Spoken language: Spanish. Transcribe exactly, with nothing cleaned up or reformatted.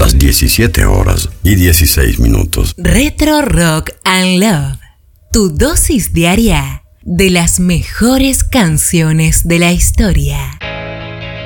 las diecisiete horas y dieciséis minutos. Retro Rock and Love, tu dosis diaria de las mejores canciones de la historia.